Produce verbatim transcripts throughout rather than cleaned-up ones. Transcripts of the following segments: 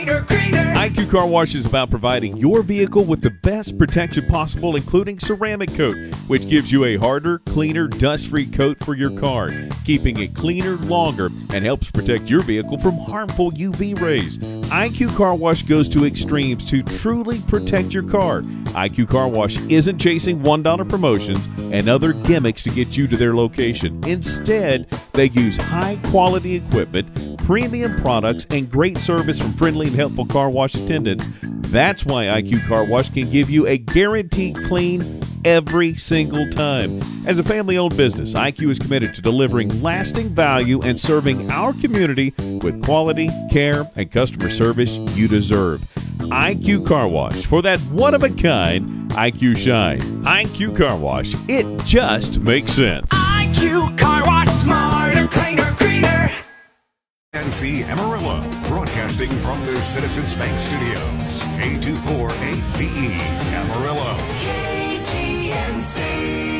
I Q Car Wash is about providing your vehicle with the best protection possible, including ceramic coat, which gives you a harder, cleaner, dust-free coat for your car, keeping it cleaner longer and helps protect your vehicle from harmful U V rays. I Q Car Wash goes to extremes to truly protect your car. I Q Car Wash isn't chasing one dollar promotions and other gimmicks to get you to their location. Instead, they use high-quality equipment, premium products, and great service from friendly and helpful car wash attendants. That's why I Q Car Wash can give you a guaranteed clean every single time. As a family-owned business, I Q is committed to delivering lasting value and serving our community with quality, care, and customer service you deserve. I Q Car Wash, for that one-of-a-kind I Q shine. I Q Car Wash, it just makes sense. I Q Car Wash, smarter, cleaner, greener. N C Amarillo, broadcasting from the Citizens Bank Studios. K two four eight D E, Amarillo. K G N C.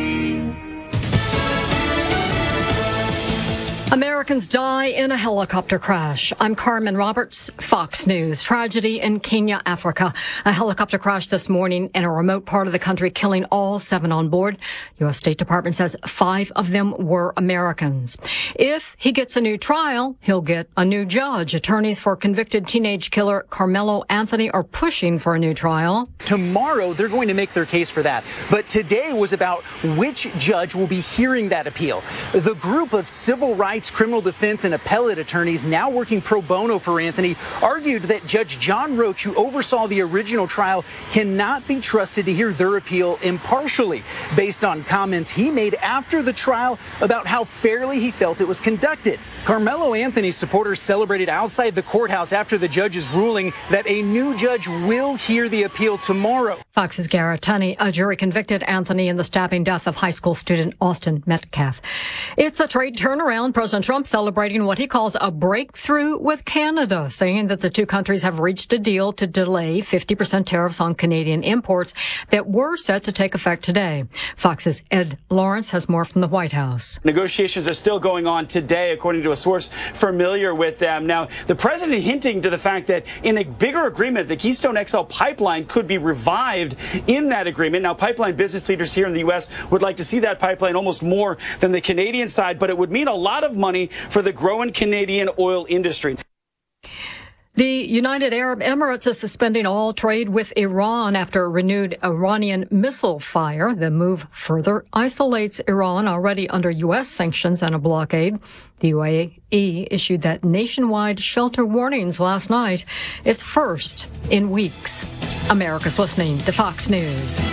Americans die in a helicopter crash. I'm Carmen Roberts, Fox News. Tragedy in Kenya, Africa. A helicopter crash this morning in a remote part of the country, killing all seven on board. U S State Department says five of them were Americans. If he gets a new trial, he'll get a new judge. Attorneys for convicted teenage killer Carmelo Anthony are pushing for a new trial. Tomorrow, they're going to make their case for that. But today was about which judge will be hearing that appeal. The group of civil rights, criminal defense, and appellate attorneys now working pro bono for Anthony argued that Judge John Roach, who oversaw the original trial, cannot be trusted to hear their appeal impartially, based on comments he made after the trial about how fairly he felt it was conducted. Carmelo Anthony's supporters celebrated outside the courthouse after the judge's ruling that a new judge will hear the appeal tomorrow. Fox's Garrett Tunney, a jury convicted Anthony in the stabbing death of high school student Austin Metcalf. It's a trade turnaround. President Trump celebrating what he calls a breakthrough with Canada, saying that the two countries have reached a deal to delay fifty percent tariffs on Canadian imports that were set to take effect today. Fox's Ed Lawrence has more from the White House. Negotiations are still going on today, according to a source familiar with them. Now, the president hinting to the fact that in a bigger agreement, the Keystone X L pipeline could be revived in that agreement. Now, pipeline business leaders here in the U S would like to see that pipeline almost more than the Canadian side, but it would mean a lot of money for the growing Canadian oil industry. The United Arab Emirates is suspending all trade with Iran after renewed Iranian missile fire. The move further isolates Iran, already under U S sanctions and a blockade. The U A E issued that nationwide shelter warnings last night. It's first in weeks. America's listening to Fox News.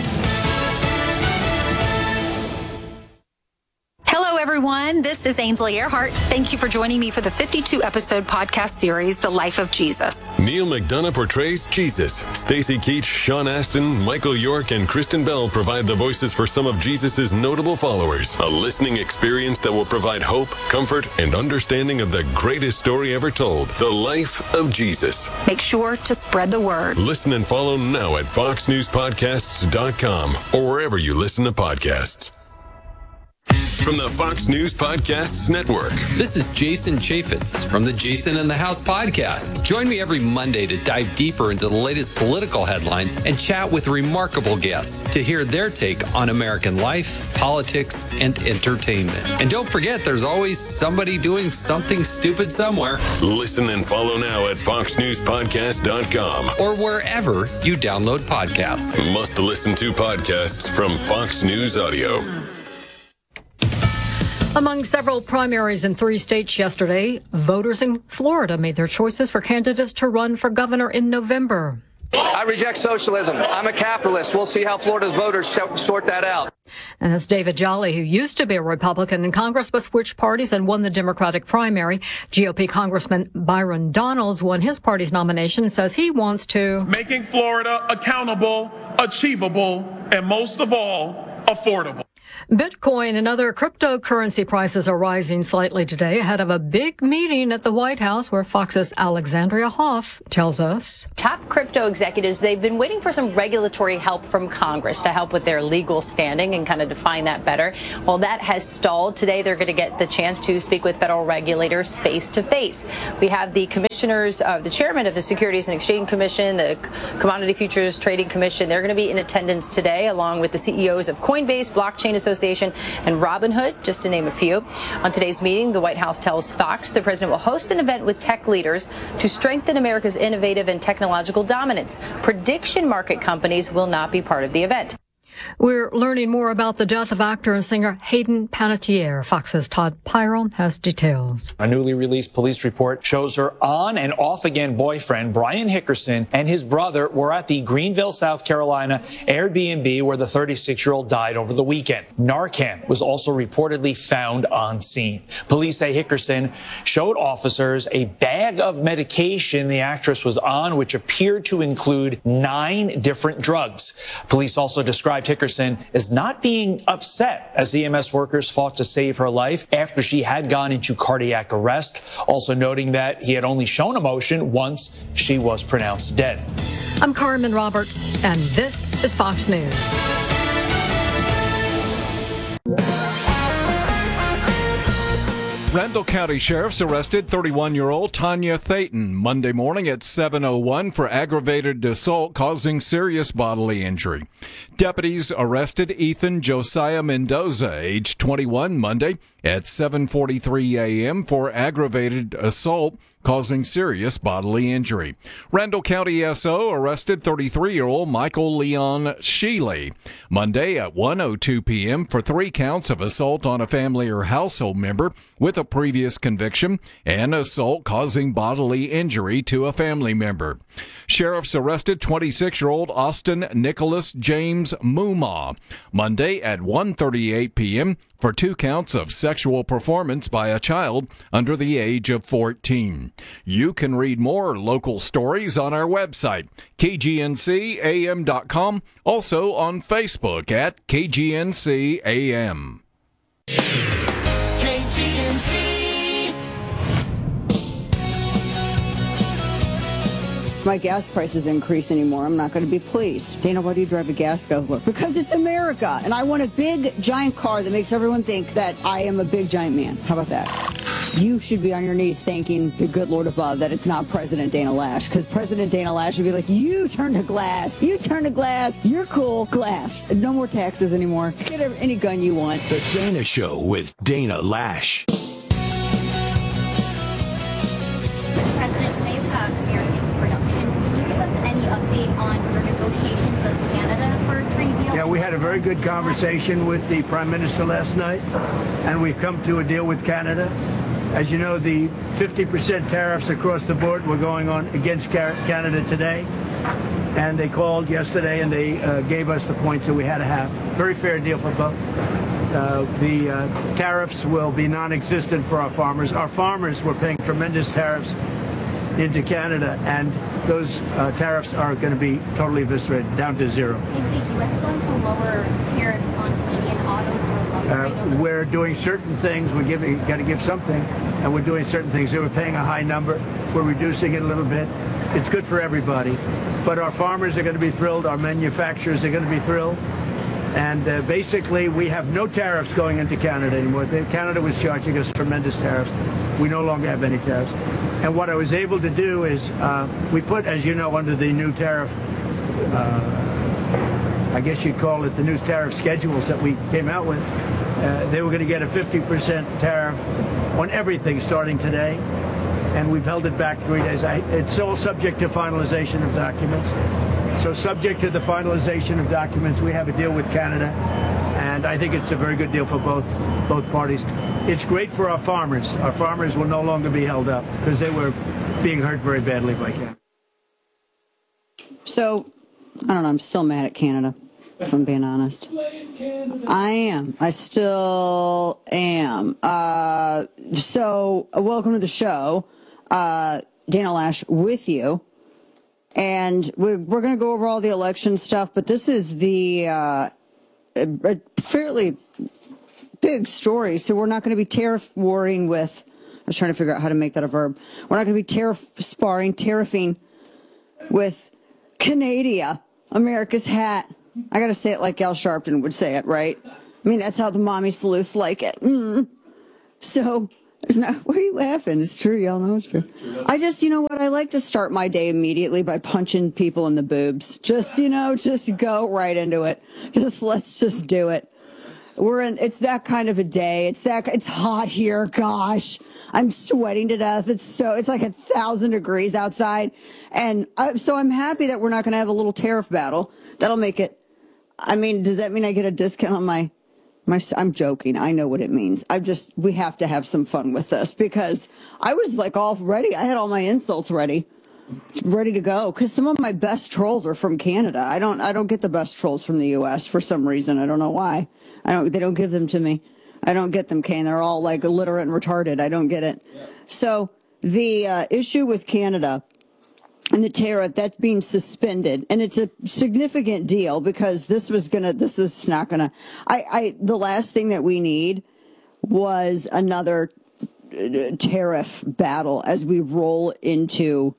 Hello, everyone. This is Ainsley Earhart. Thank you for joining me for the fifty-two episode podcast series, The Life of Jesus. Neil McDonough portrays Jesus. Stacy Keach, Sean Astin, Michael York, and Kristen Bell provide the voices for some of Jesus's notable followers. A listening experience that will provide hope, comfort, and understanding of the greatest story ever told, The Life of Jesus. Make sure to spread the word. Listen and follow now at fox news podcasts dot com or wherever you listen to podcasts. From the Fox News Podcasts Network. This is Jason Chaffetz from the Jason in the House podcast. Join me every Monday to dive deeper into the latest political headlines and chat with remarkable guests to hear their take on American life, politics, and entertainment. And don't forget, there's always somebody doing something stupid somewhere. Listen and follow now at fox news podcast dot com or wherever you download podcasts. Must listen to podcasts from Fox News Audio. Among several primaries in three states yesterday, voters in Florida made their choices for candidates to run for governor in November. I reject socialism. I'm a capitalist. We'll see how Florida's voters sort that out. And that's David Jolly, who used to be a Republican in Congress but switched parties and won the Democratic primary. G O P Congressman Byron Donalds won his party's nomination and says he wants to making Florida accountable, achievable, and most of all, affordable. Bitcoin and other cryptocurrency prices are rising slightly today ahead of a big meeting at the White House where Fox's Alexandria Hoff tells us. Top crypto executives, they've been waiting for some regulatory help from Congress to help with their legal standing and kind of define that better. Well, that has stalled. Today, they're going to get the chance to speak with federal regulators face to face. We have the commissioners, uh, the chairman of the Securities and Exchange Commission, the Commodity Futures Trading Commission. They're going to be in attendance today, along with the C E Os of Coinbase, Blockchain Association, and Robinhood, just to name a few. On today's meeting, the White House tells Fox the president will host an event with tech leaders to strengthen America's innovative and technological dominance. Prediction market companies will not be part of the event. We're learning more about the death of actor and singer Hayden Panettiere. Fox's Todd Pyron has details. A newly released police report shows her on and off again boyfriend, Brian Hickerson, and his brother were at the Greenville, South Carolina Airbnb where the thirty-six-year-old died over the weekend. Narcan was also reportedly found on scene. Police say Hickerson showed officers a bag of medication the actress was on, which appeared to include nine different drugs. Police also described Hickerson as not being upset as E M S workers fought to save her life after she had gone into cardiac arrest, also noting that he had only shown emotion once she was pronounced dead. I'm Carmen Roberts, and this is Fox News. Randall County Sheriff's arrested thirty-one-year-old Tanya Thayton Monday morning at seven oh one for aggravated assault causing serious bodily injury. Deputies arrested Ethan Josiah Mendoza, age twenty-one, Monday at seven forty-three a.m. for aggravated assault causing serious bodily injury. Randall County S O arrested thirty-three-year-old Michael Leon Sheely Monday at one oh two p.m. for three counts of assault on a family or household member with a previous conviction and assault causing bodily injury to a family member. Sheriffs arrested twenty-six-year-old Austin Nicholas James Muma Monday at one thirty-eight p.m. for two counts of sexual performance by a child under the age of fourteen. You can read more local stories on our website, K G N C A M dot com, also on Facebook at K G N C A M. K G N C. My gas prices increase anymore. I'm not going to be pleased. Dana, why do you drive a gas guzzler? Because it's America, and I want a big, giant car that makes everyone think that I am a big, giant man. How about that? You should be on your knees thanking the good Lord above that it's not President Dana Lash, because President Dana Lash would be like, you turn to glass. You turn to glass. You're cool. Glass. No more taxes anymore. Get any gun you want. The Dana Show with Dana Lash. President, today's uh, American production. Can you give us any update on your negotiations with Canada for a trade deal? Yeah, we had a very good conversation with the Prime Minister last night, and we've come to a deal with Canada. As you know, the fifty percent tariffs across the board were going on against Canada today, and they called yesterday and they uh, gave us the points that we had to have. Very fair deal for both. Uh, the uh, tariffs will be non-existent for our farmers. Our farmers were paying tremendous tariffs into Canada, and those uh, tariffs are going to be totally eviscerated, down to zero. Is the U S going to lower tariffs on Canadian autos or lumber? Uh, we're doing certain things. We give, got to give something, and we're doing certain things. They were paying a high number. We're reducing it a little bit. It's good for everybody. But our farmers are going to be thrilled. Our manufacturers are going to be thrilled. And uh, basically, we have no tariffs going into Canada anymore. Canada was charging us tremendous tariffs. We no longer have any tariffs. And what I was able to do is uh, we put, as you know, under the new tariff, uh, I guess you'd call it the new tariff schedules that we came out with. Uh, they were going to get a fifty percent tariff on everything starting today. And we've held it back three days. I, it's all subject to finalization of documents. So subject to the finalization of documents, we have a deal with Canada, and I think it's a very good deal for both both parties. It's great for our farmers. Our farmers will no longer be held up because they were being hurt very badly by Canada. So, I don't know, I'm still mad at Canada, if I'm being honest. I am. I still am. Uh, so, uh, welcome to the show. Uh, Dana Lash with you. And we're, we're going to go over all the election stuff, but this is the uh, a, a fairly big story. So we're not going to be tariff warring with, I was trying to figure out how to make that a verb. We're not going to be tariff sparring, tariffing with Canada, America's hat. I got to say it like Al Sharpton would say it, right? I mean, that's how the mommy sleuths like it. Mm. So, there's not, why are you laughing? It's true. Y'all know it's true. I just, you know what? I like to start my day immediately by punching people in the boobs. Just, you know, just go right into it. Just, let's just do it. We're in, it's that kind of a day. It's that, it's hot here. Gosh, I'm sweating to death. It's so, it's like a thousand degrees outside. And I, so I'm happy that we're not going to have a little tariff battle. That'll make it, I mean, does that mean I get a discount on my, my, I'm joking. I know what it means. I just, we have to have some fun with this because I was like all ready. I had all my insults ready, ready to go. Cause some of my best trolls are from Canada. I don't, I don't get the best trolls from the U S for some reason. I don't know why. I don't, they don't give them to me. I don't get them, Kane. They're all like illiterate and retarded. I don't get it. Yeah. So the uh, issue with Canada and the tariff, that's being suspended, and it's a significant deal because this was gonna, this was not gonna. I, I, the last thing that we need was another tariff battle as we roll into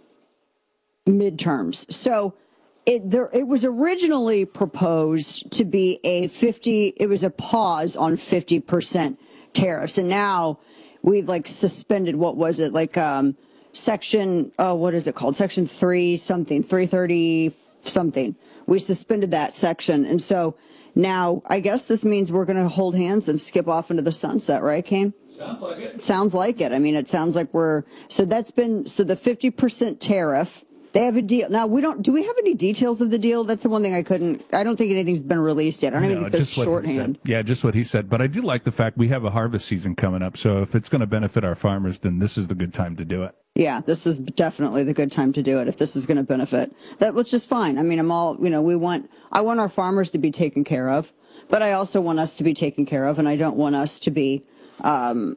midterms. So it there, it was originally proposed to be a fifty. It was a pause on fifty percent tariffs, and now we've like suspended. What was it like? Um, Section, oh, what is it called? Section three something, three thirty something. We suspended that section. And so now I guess this means we're going to hold hands and skip off into the sunset, right, Kane? Sounds like it. Sounds like it. I mean, it sounds like we're, so that's been, so the fifty percent tariff, they have a deal. Now, we don't, do we have any details of the deal? That's the one thing I couldn't, I don't think anything's been released yet. I don't no, even think that's shorthand. Yeah, just what he said. But I do like the fact we have a harvest season coming up. So if it's going to benefit our farmers, then this is the good time to do it. Yeah, this is definitely the good time to do it if this is going to benefit. That, which is fine. I mean, I'm all, you know, we want, I want our farmers to be taken care of, but I also want us to be taken care of, and I don't want us to be, um,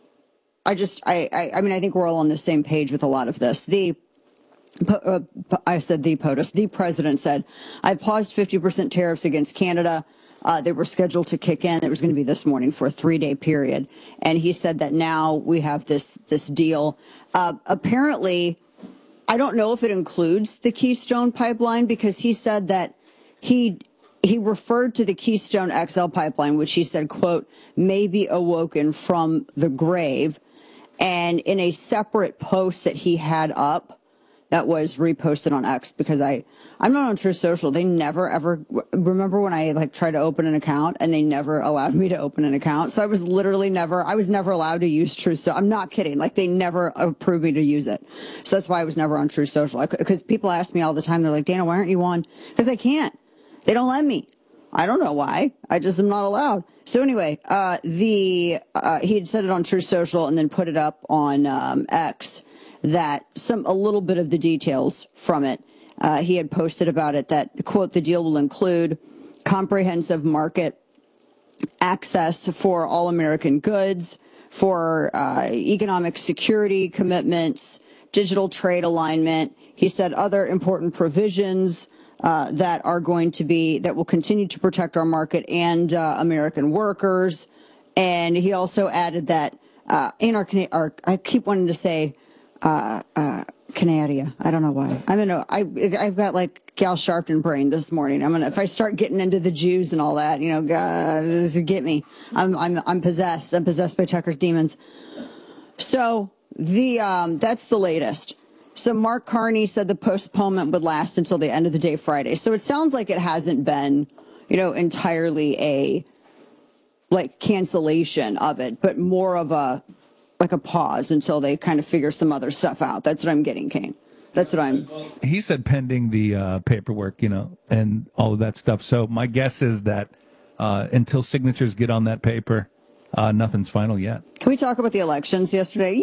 I just, I, I, I mean, I think we're all on the same page with a lot of this. The, uh, I said the POTUS, the president said, I paused fifty percent tariffs against Canada. Uh, they were scheduled to kick in. It was going to be this morning for a three-day period. And he said that now we have this this deal. Uh, apparently, I don't know if it includes the Keystone Pipeline because he said that he he referred to the Keystone X L pipeline, which he said, quote, may be awoken from the grave. And in a separate post that he had up that was reposted on X, because I, I'm not on Truth Social. They never, ever, remember when I like tried to open an account and they never allowed me to open an account? So I was literally never, I was never allowed to use Truth Social. I'm not kidding. Like they never approved me to use it. So that's why I was never on Truth Social. Because people ask me all the time, they're like, Dana, why aren't you on? Because I can't. They don't let me. I don't know why. I just am not allowed. So anyway, uh, the, uh, he had said it on Truth Social and then put it up on, um, X that some, a little bit of the details from it. Uh, he had posted about it that, quote, the deal will include comprehensive market access for all American goods, for uh, economic security commitments, digital trade alignment. He said other important provisions uh, that are going to be, that will continue to protect our market and uh, American workers. And he also added that uh, in our, our, I keep wanting to say, uh, uh, Canada. I don't know why. I'm in a, I, I've got like Gal Sharpton brain this morning. I'm gonna, if I start getting into the Jews and all that, you know, God, just get me. I'm, I'm, I'm possessed. I'm possessed by Tucker's demons. So the, um, that's the latest. So Mark Carney said the postponement would last until the end of the day Friday. So it sounds like it hasn't been, you know, entirely a like cancellation of it, but more of a, like a pause until they kind of figure some other stuff out. That's what I'm getting, Kane. That's what I'm. He said pending the uh, paperwork, you know, and all of that stuff. So my guess is that uh, until signatures get on that paper, uh, nothing's final yet. Can we talk about the elections yesterday?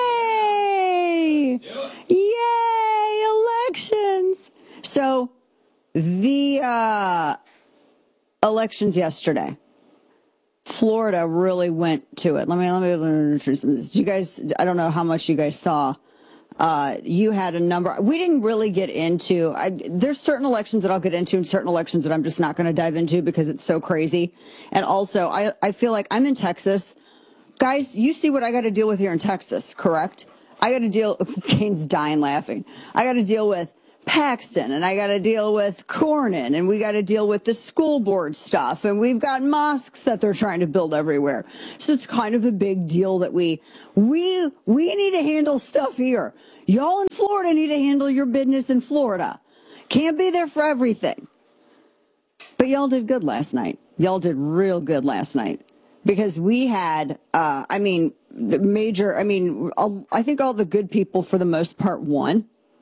Yay! Yay! Elections! So the uh, elections yesterday. Florida really went to it. Let me, let me, let me introduce this. You guys, I don't know how much you guys saw Uh, you had a number. We didn't really get into. I, there's certain elections that I'll get into, and certain elections that I'm just not going to dive into because it's so crazy. And also, I I feel like I'm in Texas, guys. You see what I got to deal with here in Texas, correct? I got to deal. Kane's dying laughing. I got to deal with Paxton, and I got to deal with Cornyn, and we got to deal with the school board stuff, and we've got mosques that they're trying to build everywhere. So it's kind of a big deal that we we we need to handle stuff here. Y'all in Florida need to handle your business in Florida. Can't be there for everything. But y'all did good last night. Y'all did real good last night because we had, uh, I mean, the major. I mean, all, I think all the good people for the most part won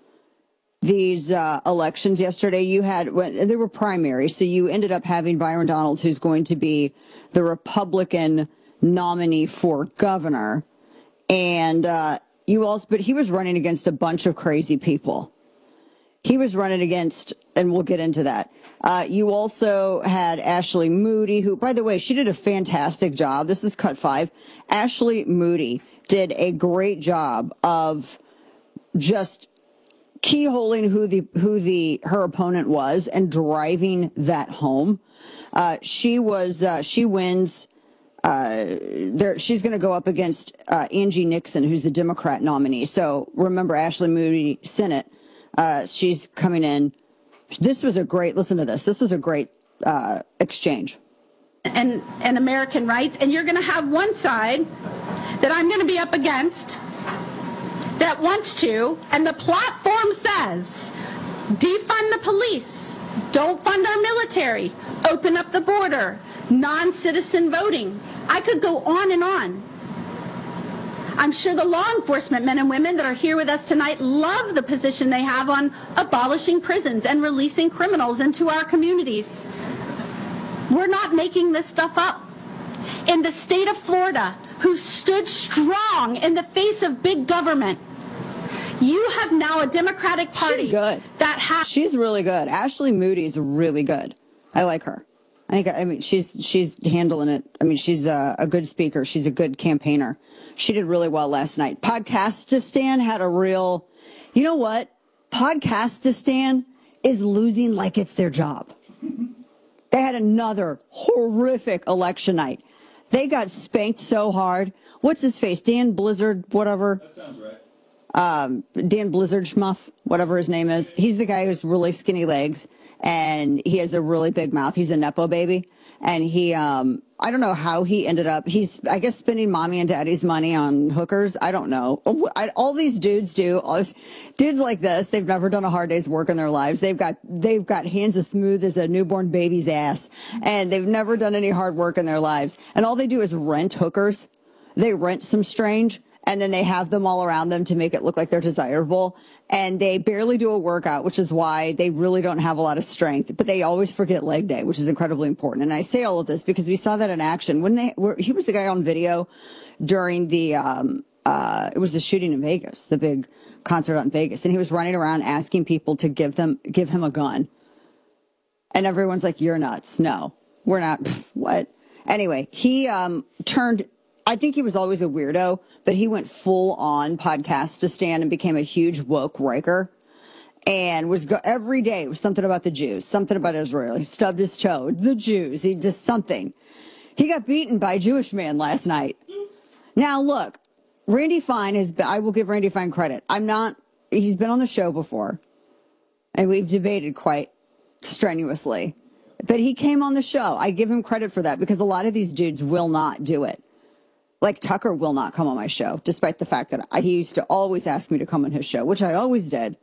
these uh, elections yesterday. You had, when they were primaries, so you ended up having Byron Donalds, who's going to be the Republican nominee for governor, and uh, you also, but he was running against a bunch of crazy people. He was running against, and we'll get into that. Uh, you also had Ashley Moody, who, by the way, she did a fantastic job. This is cut five. Ashley Moody did a great job of just keyholing who the who the her opponent was and driving that home. Uh, she was uh, she wins. Uh, there, she's going to go up against uh, Angie Nixon, who's the Democrat nominee. So remember, Ashley Moody, Senate. Uh, she's coming in. This was a great. Listen to this. This was a great uh, exchange. And and American rights, and you're going to have one side that I'm going to be up against that wants to, and the platform says, defund the police, don't fund our military, open up the border, non-citizen voting. I could go on and on. I'm sure the law enforcement men and women that are here with us tonight love the position they have on abolishing prisons and releasing criminals into our communities. We're not making this stuff up. In the state of Florida, who stood strong in the face of big government, you have now a Democratic Party. She's good. That has. She's really good. Ashley Moody's really good. I like her. I think. I mean, she's she's handling it. I mean, she's a, a good speaker. She's a good campaigner. She did really well last night. Podcastistan had a real. You know what? Podcastistan is losing like it's their job. They had another horrific election night. They got spanked so hard. What's his face? Dan Blizzard, whatever. That sounds right. Um, Dan Blizzard Schmuff, whatever his name is. He's the guy who's really skinny legs and he has a really big mouth. He's a Nepo baby. And he, um, I don't know how he ended up, he's, I guess, spending mommy and daddy's money on hookers. I don't know. I, all these dudes do, all, dudes like this, they've never done a hard day's work in their lives. They've got, they've got hands as smooth as a newborn baby's ass, and they've never done any hard work in their lives. And all they do is rent hookers. They rent some strange, and then they have them all around them to make it look like they're desirable. And they barely do a workout, which is why they really don't have a lot of strength. But they always forget leg day, which is incredibly important. And I say all of this because we saw that in action. When they were, he was the guy on video during the, um, uh, it was the shooting in Vegas, the big concert out in Vegas. And he was running around asking people to give them, give him a gun. And everyone's like, you're nuts. No, we're not. Pff, what? Anyway, he um, turned... I think he was always a weirdo, but he went full on Podcastistan and became a huge woke riker and was go- every day it was something about the Jews, something about Israel. He stubbed his toe. The Jews. He just something. He got beaten by a Jewish man last night. Now, look, Randy Fine has been, I will give Randy Fine credit. I'm not, he's been on the show before and we've debated quite strenuously, but he came on the show. I give him credit for that because a lot of these dudes will not do it. Like Tucker will not come on my show, despite the fact that I, he used to always ask me to come on his show, which I always did.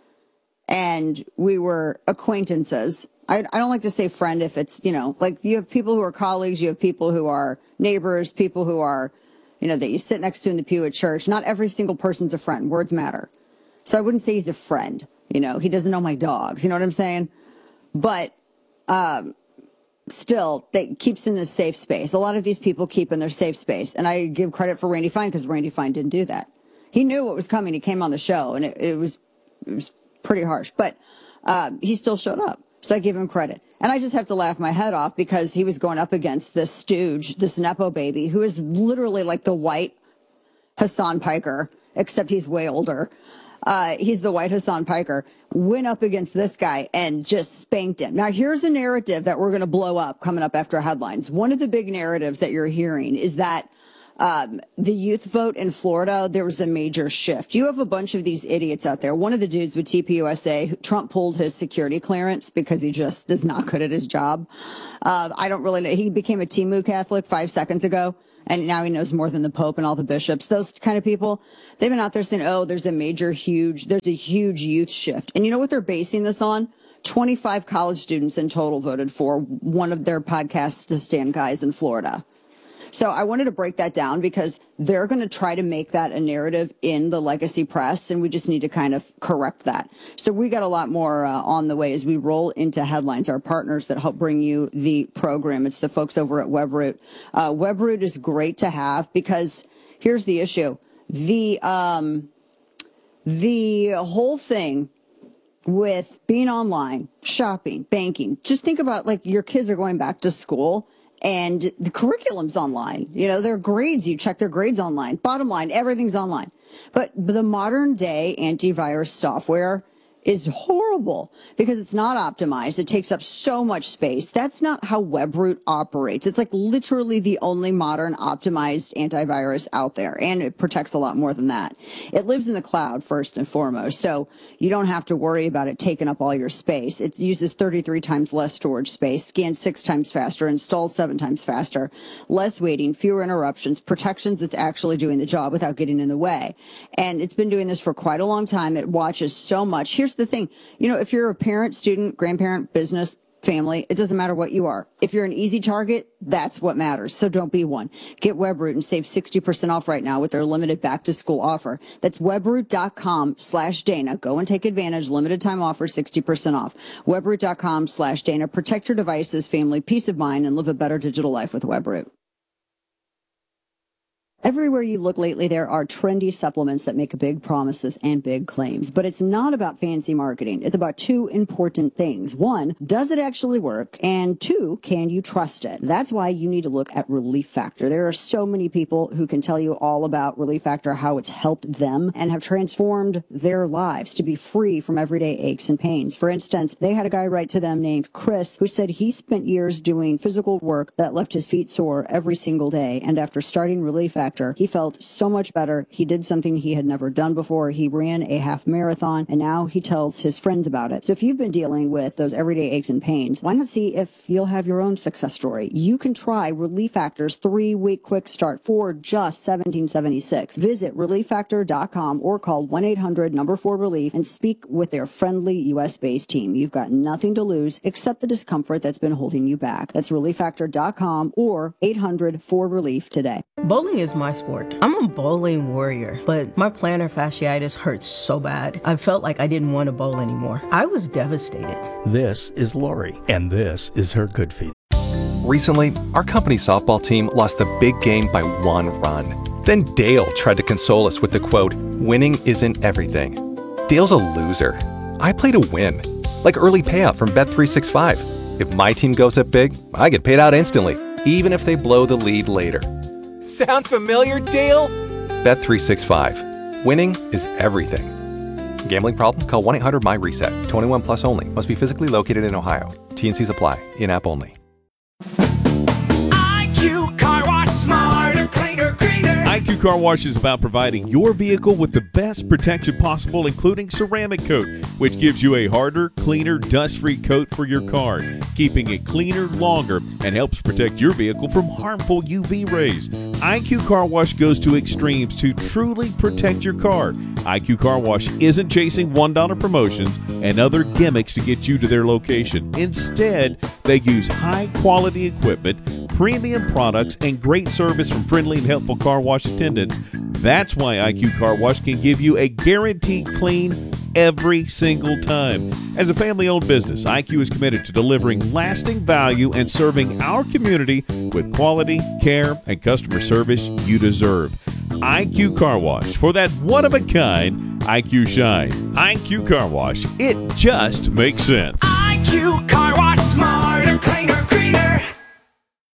And we were acquaintances. I, I don't like to say friend if it's, you know, like you have people who are colleagues, you have people who are neighbors, people who are, you know, that you sit next to in the pew at church. Not every single person's a friend. Words matter. So I wouldn't say he's a friend. You know, he doesn't know my dogs. You know what I'm saying? But, um, still, that keeps in a safe space. A lot of these people keep in their safe space. And I give credit for Randy Fine because Randy Fine didn't do that. He knew what was coming. He came on the show and it, it was it was pretty harsh. But um, he still showed up. So I give him credit. And I just have to laugh my head off because he was going up against this stooge, this Nepo baby, who is literally like the white Hassan Piker, except he's way older. Uh, he's the white Hassan Piker, went up against this guy and just spanked him. Now, here's a narrative that we're going to blow up coming up after headlines. One of the big narratives that you're hearing is that um, the youth vote in Florida, there was a major shift. You have a bunch of these idiots out there. One of the dudes with T P U S A, Trump pulled his security clearance because he just is not good at his job. Uh, I don't really know. He became a T M U Catholic five seconds ago. And now he knows more than the Pope and all the bishops. Those kind of people, they've been out there saying, oh, there's a major, huge, there's a huge youth shift. And you know what they're basing this on? twenty-five college students in total voted for one of their podcast to stand guys in Florida. So I wanted to break that down because they're going to try to make that a narrative in the legacy press, and we just need to kind of correct that. So we got a lot more uh, on the way as we roll into headlines. Our partners that help bring you the program, it's the folks over at Webroot. Uh, Webroot is great to have because here's the issue. The, um, the whole thing with being online, shopping, banking, just think about like your kids are going back to school. And the curriculum's online. You know, their grades, you check their grades online. Bottom line, everything's online. But the modern day antivirus software is horrible because it's not optimized. It takes up so much space. That's not how Webroot operates. It's like literally the only modern optimized antivirus out there, and it protects a lot more than that. It lives in the cloud first and foremost, so you don't have to worry about it taking up all your space. It uses thirty-three times less storage space, scans six times faster, installs seven times faster, less waiting, fewer interruptions, protections. It's actually doing the job without getting in the way. And it's been doing this for quite a long time. It watches so much. Here's the thing, you know, if you're a parent, student, grandparent, business, family, it doesn't matter what you are. If you're an easy target, that's what matters. So don't be one. Get Webroot and save sixty percent off right now with their limited back to school offer. That's webroot.com slash Dana. Go and take advantage. Limited time offer, sixty percent off. Webroot.com slash Dana. Protect your devices, family, peace of mind, and live a better digital life with Webroot. Everywhere you look lately, there are trendy supplements that make big promises and big claims. But it's not about fancy marketing. It's about two important things. One, does it actually work? And two, can you trust it? That's why you need to look at Relief Factor. There are so many people who can tell you all about Relief Factor, how it's helped them and have transformed their lives to be free from everyday aches and pains. For instance, they had a guy write to them named Chris who said he spent years doing physical work that left his feet sore every single day. And after starting Relief Factor, he felt so much better. He did something he had never done before. He ran a half marathon, and now he tells his friends about it. So if you've been dealing with those everyday aches and pains, why not see if you'll have your own success story? You can try Relief Factor's three-week quick start for just seventeen seventy-six. Visit relief factor dot com or call one eight hundred number four relief and speak with their friendly U S-based team. You've got nothing to lose except the discomfort that's been holding you back. That's relief factor dot com or eight hundred four relief today. Bowling is my sport. I'm a bowling warrior, but my plantar fasciitis hurts so bad. I felt like I didn't want to bowl anymore. I was devastated. This is Lori, and this is her good feet. Recently, our company's softball team lost the big game by one run. Then Dale tried to console us with the quote, "Winning isn't everything." Dale's a loser. I play to win, like early payout from Bet three sixty-five. If my team goes up big, I get paid out instantly, even if they blow the lead later. Sound familiar, Dale? Bet three sixty-five. Winning is everything. Gambling problem? Call one eight hundred my reset. twenty-one plus only. Must be physically located in Ohio. T N Cs apply. In-app only. I Q Car Wash, smarter, cleaner, greener. I Q Car Wash is about providing your vehicle with the best protection possible, including ceramic coat, which gives you a harder, cleaner, dust-free coat for your car, keeping it cleaner longer and helps protect your vehicle from harmful U V rays. I Q Car Wash goes to extremes to truly protect your car. I Q Car Wash isn't chasing one dollar promotions and other gimmicks to get you to their location. Instead, they use high-quality equipment, premium products, and great service from friendly and helpful car wash attendants. That's why I Q Car Wash can give you a guaranteed clean every single time. As a family-owned business, I Q is committed to delivering lasting value and serving our community with quality, care, and customer service you deserve. I Q Car Wash, for that one-of-a-kind I Q shine. I Q Car Wash, it just makes sense. I Q Car Wash, smarter, cleaner, greener.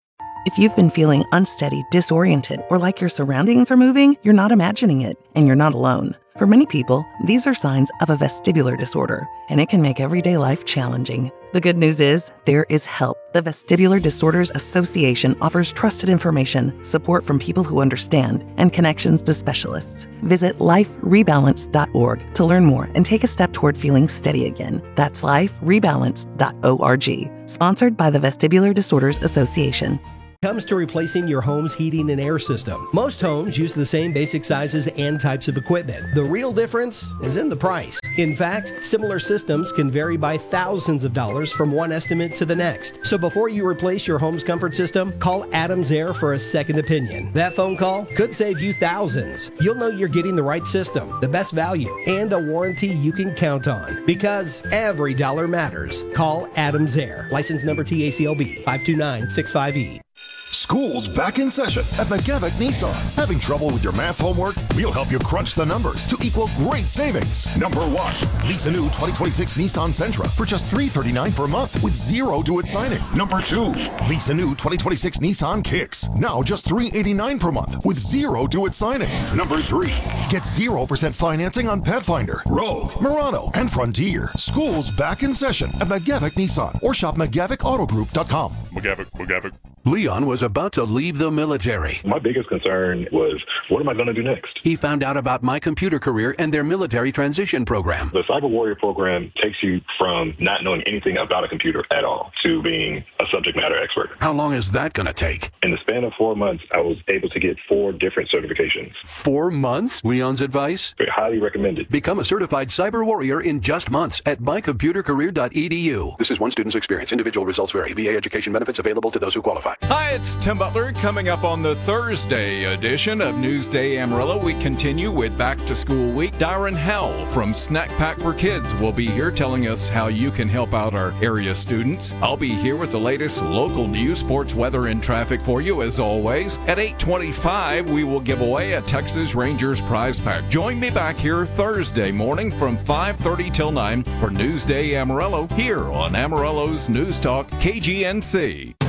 If you've been feeling unsteady, disoriented, or like your surroundings are moving, you're not imagining it, and you're not alone. For many people, these are signs of a vestibular disorder, and it can make everyday life challenging. The good news is, there is help. The Vestibular Disorders Association offers trusted information, support from people who understand, and connections to specialists. Visit life rebalance dot org to learn more and take a step toward feeling steady again. That's life rebalance dot org. Sponsored by the Vestibular Disorders Association. Comes to replacing your home's heating and air system. Most homes use the same basic sizes and types of equipment. The real difference is in the price. In fact, similar systems can vary by thousands of dollars from one estimate to the next. So before you replace your home's comfort system, call Adams Air for a second opinion. That phone call could save you thousands. You'll know you're getting the right system, the best value, and a warranty you can count on. Because every dollar matters. Call Adams Air. License number T A C L B five two nine six five E. School's back in session at McGavick Nissan. Having trouble with your math homework? We'll help you crunch the numbers to equal great savings. Number one, lease a new twenty twenty-six Nissan Sentra for just three hundred thirty-nine dollars per month with zero due at signing. Number two, lease a new twenty twenty-six Nissan Kicks, now just three hundred eighty-nine dollars per month with zero due at signing. Number three, get zero percent financing on Pathfinder, Rogue, Murano, and Frontier. School's back in session at McGavick Nissan or shop McGavick Auto Group dot com. McGavick, McGavick. Leon was about to leave the military. My biggest concern was, what am I going to do next? He found out about My Computer Career and their military transition program. The Cyber Warrior program takes you from not knowing anything about a computer at all to being a subject matter expert. How long is that going to take? In the span of four months, I was able to get four different certifications. Four months? Leon's advice? Highly recommended. Become a certified cyber warrior in just months at my computer career dot e d u. This is one student's experience. Individual results vary. V A education benefits available to those who qualify. Hi, it's Tim Butler. Coming up on the Thursday edition of Newsday Amarillo, we continue with Back to School Week. Darren Hell from Snack Pack for Kids will be here telling us how you can help out our area students. I'll be here with the latest local news, sports, weather, and traffic for you as always. At eight twenty-five, we will give away a Texas Rangers prize pack. Join me back here Thursday morning from five thirty till nine for Newsday Amarillo here on Amarillo's News Talk K G N C.